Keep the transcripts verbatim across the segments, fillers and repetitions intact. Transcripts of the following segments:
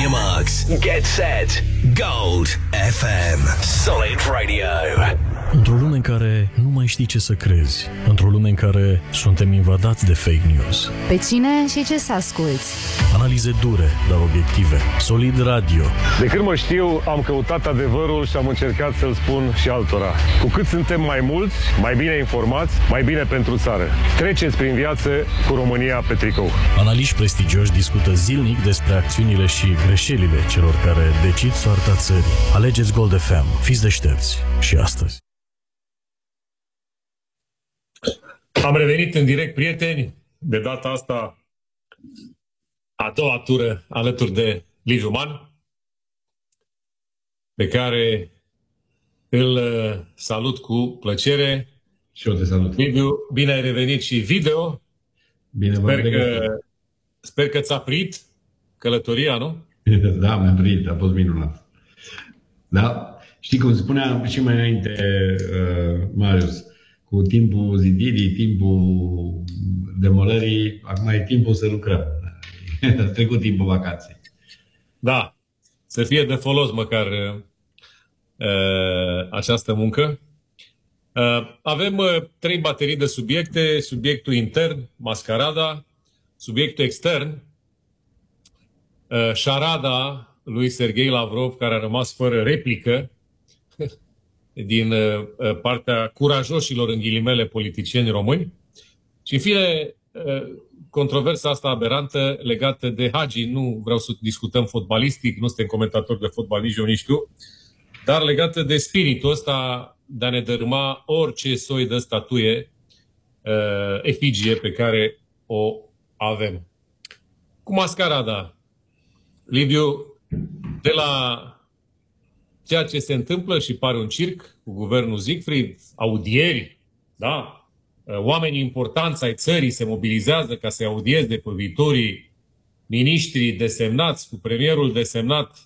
your marks. Get set. Gold F M. Solid Radio. Într-o lume în care nu mai știi ce să crezi, într-o lume în care suntem invadați de fake news. Pe cine și ce să asculți? Analize dure, dar obiective. Solid Radio. De când mă știu, am căutat adevărul și am încercat să-l spun și altora. Cu cât suntem mai mulți, mai bine informați, mai bine pentru țară. Treceți prin viață cu România pe tricou. Analiști prestigioși discută zilnic despre acțiunile și greșelile celor care decid soarta țării. Alegeți Gold F M. Fiți deștepți. Și astăzi. Am revenit în direct, prieteni, de data asta a doua tură alături de Liviu Man, pe care îl salut cu plăcere. Și eu te salut. Liviu, bine ai revenit și video. Bine, sper, că, sper că ți-a prit călătoria, nu? Da, mi-a prit, a fost minunat. Da, știi cum spuneam și mai înainte, uh, Marius, cu timpul zidirii, timpul demolării, acum e timpul să lucrăm. A trecut timpul vacanței. Da, să fie de folos măcar uh, această muncă. Uh, avem uh, trei baterii de subiecte. Subiectul intern, mascarada. Subiectul extern, uh, șarada lui Serghei Lavrov, care a rămas fără replică din uh, partea curajoșilor, în ghilimele, politicieni români. Și, în fine, uh, controversa asta aberantă legată de Hagi. Nu vreau să discutăm fotbalistic, nu suntem comentatori de fotbal, nici eu, nici tu, dar legată de spiritul ăsta de a ne dărâma orice soi de statuie, uh, efigie pe care o avem. Cu mascarada, Liviu, de la ceea ce se întâmplă și pare un circ cu guvernul Siegfried, audieri, da? Oamenii importanți ai țării se mobilizează ca să-i audieze pe viitorii miniștri desemnați, cu premierul desemnat,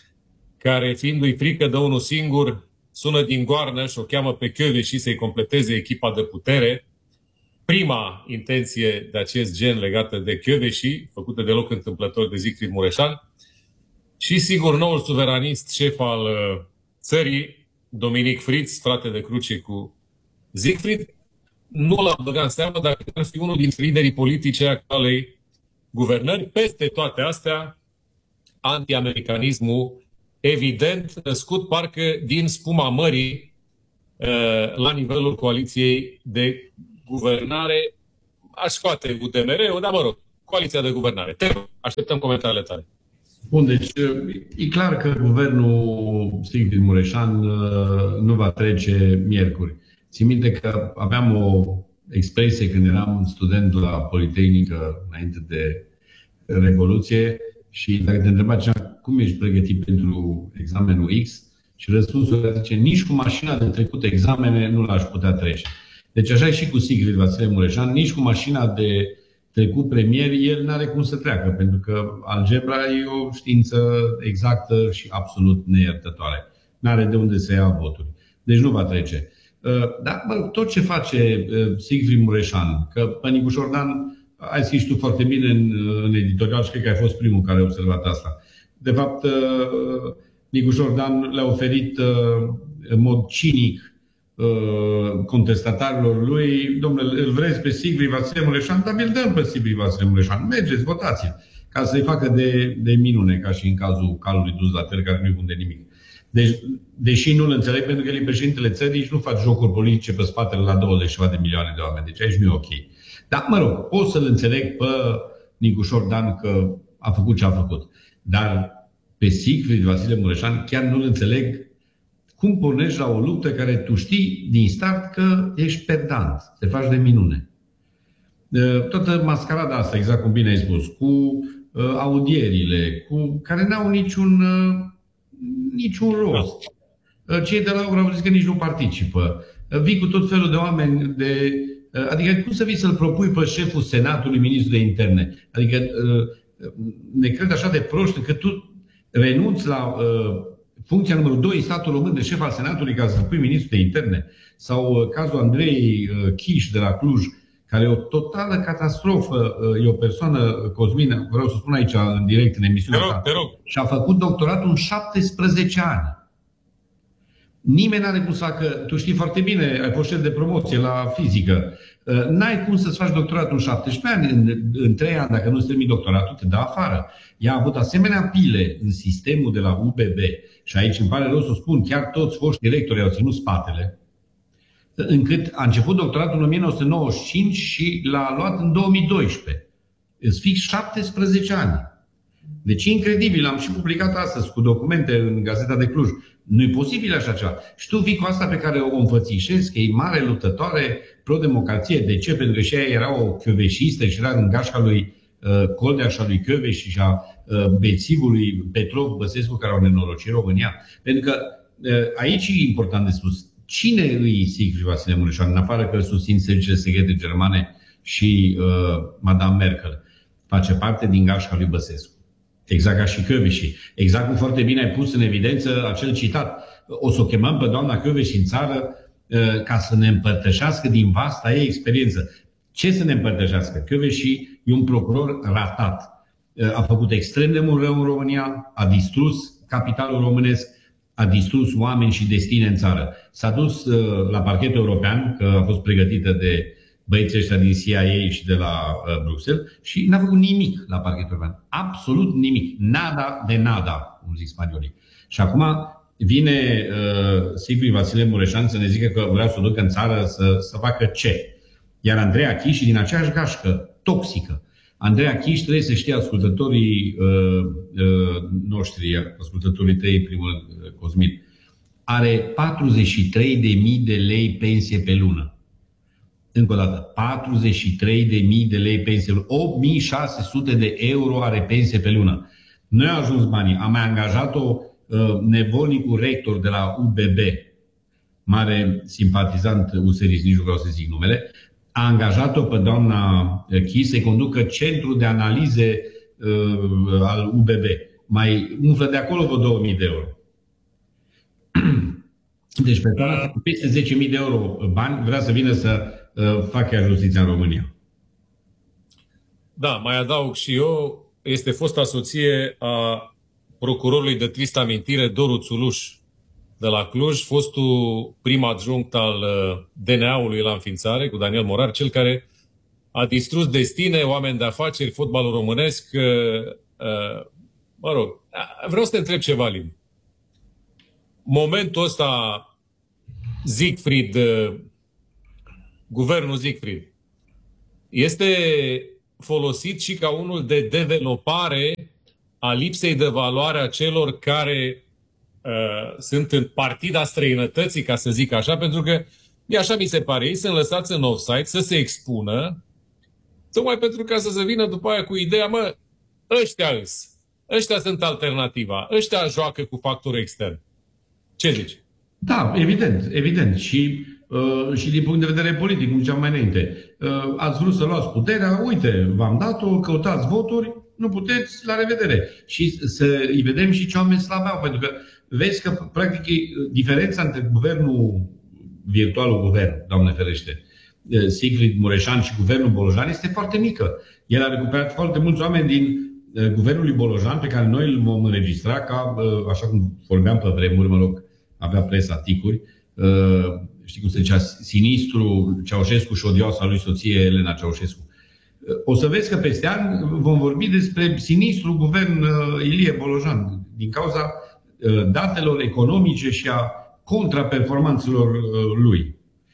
care, fiindu-i frică de unul singur, sună din goarnă și o cheamă pe Kövesi să-i completeze echipa de putere. Prima intenție de acest gen legată de Kövesi, făcută deloc întâmplător de Siegfried Mureșan. Și, sigur, noul suveranist, șef al uh, țării, Dominic Fritz, frate de cruce cu Siegfried, nu l-a băgat în seamă, dar ar fi unul dintre liderii politice actualei guvernări. Peste toate astea, anti-americanismul evident, născut parcă din spuma mării uh, la nivelul coaliției de guvernare. Aș scoate U D M R-ul, dar mă rog, coaliția de guvernare. Te rog, așteptăm comentariile tale. Bun, deci e clar că guvernul Siegfried Mureșan nu va trece miercuri. Țin minte că aveam o expresie când eram student la Politehnică înainte de Revoluție și dacă te întreba cum ești pregătit pentru examenul X și răspunsul era, zice, nici cu mașina de trecut examene nu l-aș putea trece. Deci așa e și cu Siegfried Vasile Mureșan, nici cu mașina de trecut premier, el n-are cum să treacă, pentru că algebra e o știință exactă și absolut neiertătoare. N-are de unde să ia voturi. Deci nu va trece. Dar, mă rog, tot ce face Siegfried Mureșan, că pe Nicu Șordan, ai scris tu foarte bine în, în editorial și cred că ai fost primul care a observat asta. De fapt, Nicu Șordan le-a oferit în mod cinic contestatarilor lui, domnule, îl vreți pe Siegfried Vasile Mureșan, dar îl dăm pe Siegfried Vasile Mureșan. Mergeți, votați-l, ca să-i facă de, de minune, ca și în cazul calului dus la ter, care nu-i bun de nimic. Deci, deși nu-l înțeleg, pentru că el e președintele țării și nu faci jocuri politice pe spatele la douăzeci de milioane de oameni. Deci aici nu e ok. Dar, mă rog, pot să-l înțeleg pe Nicu Șordan că a făcut ce a făcut. Dar pe Siegfried Vasile Mureșan chiar nu-l înțeleg. Cum pornești la o luptă care tu știi din start că ești perdant, te faci de minune. Toată mascarada asta, exact cum bine ai spus, cu audierile, cu care n-au niciun, niciun rost. Cei de la Laura au zis că nici nu participă. Vii cu tot felul de oameni de... Adică cum să vii să-l propui pe șeful Senatului, ministrul de interne? Adică ne cred așa de proști că tu renunți la... funcția numărul doi, statul român de șef al Senatului, ca să pui ministrul de interne, sau cazul Andrei Chiș de la Cluj, care e o totală catastrofă. E o persoană, Cosmin, vreau să spun aici în direct în emisiunea ta, și a făcut doctoratul în șaptesprezece ani. Nimeni n-are cum să facă, tu știi foarte bine, ai fost șef de promoție la fizică, n-ai cum să-ți faci doctoratul în șaptesprezece ani, în, în trei ani, dacă nu-ți termini doctoratul, te dă afară. Ea a avut asemenea pile în sistemul de la U B B, și aici îmi pare rău să spun, chiar toți foști directori au ținut spatele, încât a început doctoratul în o mie nouă sute nouăzeci și cinci și l-a luat în două mii doisprezece. Îți fix șaptesprezece ani. Deci incredibil, am și publicat astăzi cu documente în Gazeta de Cluj. Nu e posibil așa ceva. Și tu vii cu asta pe care o înfățișezi, că e mare luptătoare pro-democrație. De ce? Pentru că și ea era o chioveșistă și era în gașca lui uh, Coldea și a lui Chioveș și a uh, bețivului Petrov Băsescu, care au nenorocit România. Pentru că uh, aici e important de spus. Cine îi Siegfried Vasile Mureșan, în afară că susțin serviciile secrete germane și uh, Madame Merkel, face parte din gașca lui Băsescu. Exact ca și Chioveși. Exact cum foarte bine ai pus în evidență acel citat. O să o chemăm pe doamna Chioveși în țară uh, ca să ne împărtășească din vasta ei experiență. Ce să ne împărtășească? Chioveși e un procuror ratat. Uh, a făcut extrem de mult rău în România, a distrus capitalul românesc, a distrus oameni și destine în țară. S-a dus uh, la parchetul european, că a fost pregătită de băieții ăștia din C I A și de la uh, Bruxelles, și n-a făcut nimic la parchetul european. Absolut nimic. Nada de nada, cum zic spaniolii. Și acum vine uh, Siegfried Vasile Mureșan să ne zică că vrea să o ducă în țară să, să facă ce? Iar Andreea Chiș, din aceeași gașcă toxică. Andreea Chiș, trebuie să știe ascultătorii uh, uh, noștri, ascultătorii tăi, primul uh, Cosmin, are patruzeci și trei de mii de lei pensie pe lună. Încă o dată, patruzeci și trei de mii de lei pensie pe lună. opt mii șase sute de euro are pensie pe lună. Nu i-a ajuns banii. Am mai angajat-o uh, nevolnicul rector de la U B B, mare simpatizant U S R I S, nici nu vreau să zic numele, a angajat-o pe doamna Chi să-i conducă centrul de analize uh, al U B B. Mai umflă de acolo vreo două mii de euro. Deci persoana cu peste zece mii de euro bani vrea să vină să uh, facă justiția în România. Da, mai adaug și eu, este fosta soție a procurorului de tristă amintire Doru Țuluș de la Cluj, fostul prim adjunct al D N A-ului la înființare cu Daniel Morar, cel care a distrus destine, oameni de afaceri, fotbalul românesc. Mă rog, vreau să te întreb ceva, Lin. Momentul ăsta, Siegfried, guvernul Siegfried, este folosit și ca unul de developare a lipsei de valoare a celor care uh, sunt în partida străinătății, ca să zic așa, pentru că e așa mi se pare, ei sunt lăsați în offside să se expună, tocmai pentru ca să se vină după aia cu ideea, mă, ăștia îs, ăștia sunt alternativa, ăștia joacă cu factorul extern. Ce zici? Da, evident, evident. Și, uh, și din punct de vedere politic, cum ziceam mai înainte, uh, ați vrut să luați puterea, uite, v-am dat-o, căutați voturi, nu puteți, la revedere. Și să îi vedem și ce oameni slabeau, pentru că vezi că, practic, diferența între guvernul, virtualul guvern, Doamne ferește, Siegfried Mureșan și guvernul Bolojan este foarte mică. El a recuperat foarte mulți oameni din guvernul lui Bolojan, pe care noi îl vom înregistra ca, așa cum vorbeam pe vremuri, mă rog, avea presa ticuri, știi cum se zicea, sinistru Ceaușescu și odioasa lui soție Elena Ceaușescu. O să vezi că peste ani vom vorbi despre sinistru guvern Ilie Bolojan, din cauza datelor economice și a contraperformanțelor lui.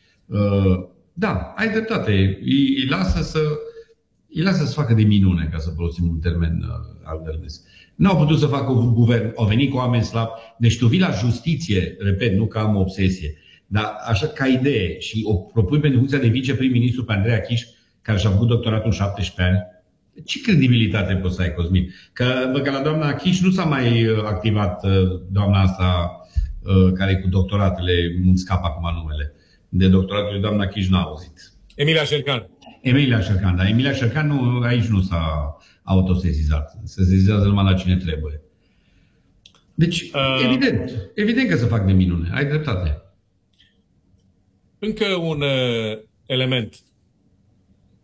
Da, ai dreptate. Îi, îi lasă să îi lasă să facă de minune, ca să folosim un termen albernesc. Nu au putut să facă un guvern, au venit cu oameni slabi. Deci tu vii la justiție, repet, nu că am obsesie, dar așa ca idee și o propui pentru funcția de viceprim-ministru pe Andreea Chiș, care și-a făcut doctoratul în șaptesprezece ani. Ce credibilitate poți să ai, Cosmin? Că, bă, că la doamna Chiș nu s-a mai activat doamna asta care e cu doctoratele, îmi scapă acum numele, de doctoratul lui doamna Chiș n-a auzit. Emilia Șercan. Emilia Șercan, dar Emilia Șercan nu, aici nu s-a autosezizat. Se sezizează numai la cine trebuie. Deci, uh, evident, evident că se fac de minune. Ai dreptate. Încă un uh, element.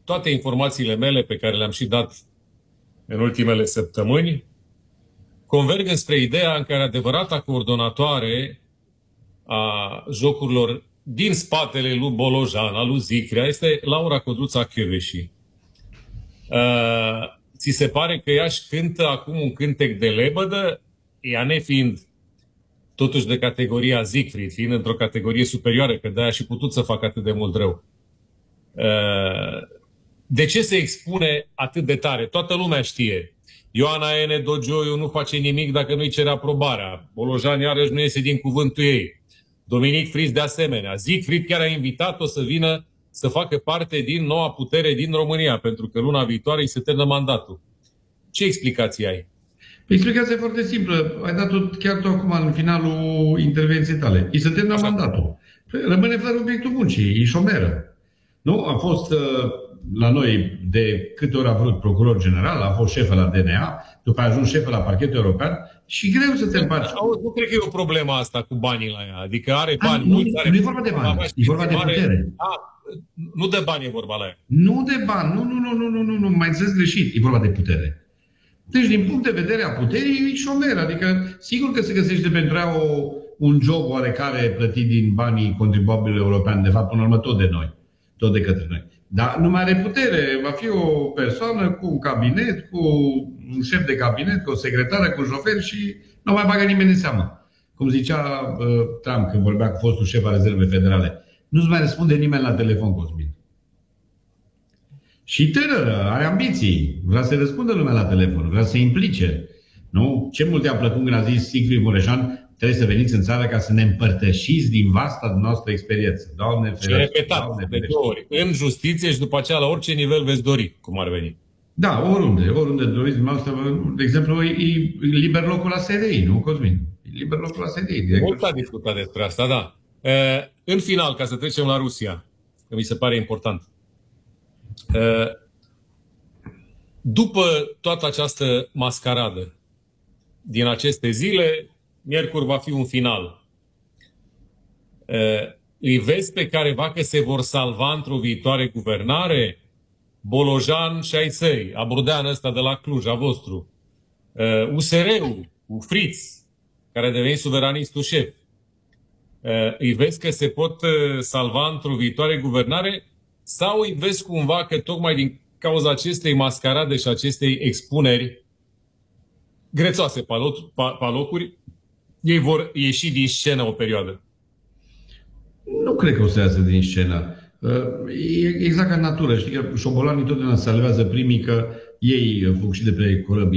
toate informațiile mele pe care le-am și dat în ultimele săptămâni converg înspre ideea în care adevărata coordonatoare a jocurilor din spatele lui Bolojan, a lui Zicrea, este Laura Codruța Kövesi. Uh, ți se pare că ea își cântă acum un cântec de lebădă, ea nefiind totuși de categoria Siegfried, fiind într-o categorie superioară, că de-aia și putut să facă atât de mult rău. Uh, de ce se expune atât de tare? Toată lumea știe. Ioana N. Dogioiu nu face nimic dacă nu-i cere aprobarea. Bolojan iarăși nu iese din cuvântul ei. Dominic Friz de asemenea. Siegfried chiar a invitat-o să vină să facă parte din noua putere din România, pentru că luna viitoare îi se termină mandatul. Ce explicație ai? Explicația e foarte simplă. Ai dat-o chiar tu acum în finalul intervenției tale. Îi se termină Așa. mandatul. Rămâne fără obiectul muncii, e șomeră. Nu? A fost la noi de câte ori a vrut procuror general, a fost șefă la D N A, după a ajuns șefă la parchetul european și greu să te împaci. Nu cred că e o problemă asta cu banii la ea. Adică are bani nu, mulți. nu, are nu e vorba de bani, e vorba de mare... putere. A, nu de bani e vorba la ea. Nu de bani, nu, nu, nu, nu, nu, nu, nu, mai înțeles greșit, e vorba de putere. Deci, din punct de vedere a puterii, e șomer. Adică, sigur că se găsește pentru ea o, un job oarecare plătit din banii contribuabilului european, de fapt, până la urmă, tot de noi, tot de către noi. Dar nu mai are putere. Va fi o persoană cu un cabinet, cu un șef de cabinet, cu o secretară, cu un șofer și nu mai bagă nimeni în seamă. Cum zicea uh, Trump când vorbea cu fostul șef al Rezervei Federale. Nu-ți mai răspunde nimeni la telefon, Cosmin. Și tânără, are ambiții. Vrea să răspundă lumea la telefon, vrea să se implice. Nu? Ce mult i-a plăcut când a zis Siegfried Mureșan, trebuie să veniți în țară ca să ne împărtășiți din vasta noastră experiență. Doamne ferește. Și repetat de două ori. În justiție și după aceea la orice nivel veți dori, cum ar veni. Da, oriunde. Oriunde doriți dumneavoastră. De exemplu, e liber locul la S D I, nu, Cosmin? E liber locul la S D I. Mult s-a discutat despre asta, da. În final, ca să trecem la Rusia, că mi se pare important. După toată această mascaradă din aceste zile, miercuri va fi un final. Îi vezi pe careva că se vor salva într-o viitoare guvernare? Bolojan și ai săi, Abrudean ăsta de la Cluj, a vostru, U S R-ul, cu Fritz, care a devenit suveranistul șef. Îi vezi că se pot salva într-o viitoare guvernare? Sau îi vezi cumva că tocmai din cauza acestei mascarade și acestei expuneri grețoase pe locuri, ei vor ieși din scenă o perioadă? Nu cred că o să iasă din scenă. E exact ca în natură. Știi că șobolanii totdeauna salvează primii, că ei fug și de pe corăbii.